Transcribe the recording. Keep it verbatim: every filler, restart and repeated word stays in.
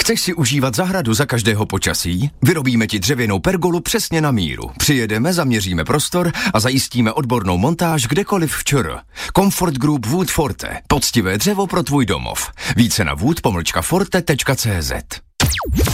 Chceš si užívat zahradu za každého počasí? Vyrobíme ti dřevěnou pergolu přesně na míru. Přijedeme, zaměříme prostor a zajistíme odbornou montáž kdekoliv v ČR. Comfort Group Wood Forte. Poctivé dřevo pro tvůj domov. Více na wood pomlčka forte tečka cé zet.